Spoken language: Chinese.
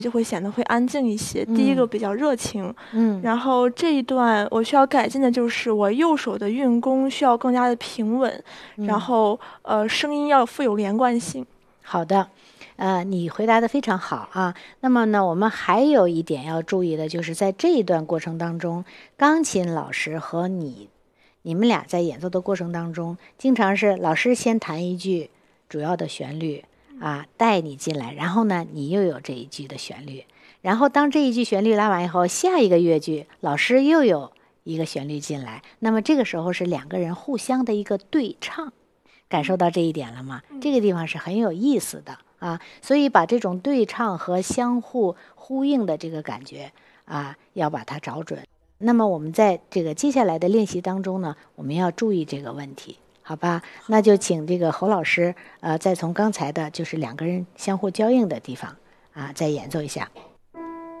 就会显得会安静一些。第一个比较热情，然后这一段我需要改进的就是我右手的运弓需要更加的平稳，然后声音要富有连贯性。 好的。你回答的非常好啊。那么呢，我们还有一点要注意的，就是在这一段过程当中，钢琴老师和你们俩在演奏的过程当中，经常是老师先弹一句主要的旋律啊，带你进来，然后呢，你又有这一句的旋律，然后当这一句旋律拉完以后，下一个乐句老师又有一个旋律进来，那么这个时候是两个人互相的一个对唱。感受到这一点了吗？这个地方是很有意思的啊，所以把这种对唱和相互呼应的这个感觉啊，要把它找准。那么我们在这个接下来的练习当中呢，我们要注意这个问题，好吧？那就请这个侯老师再从刚才的就是两个人相互交映的地方啊，再演奏一下。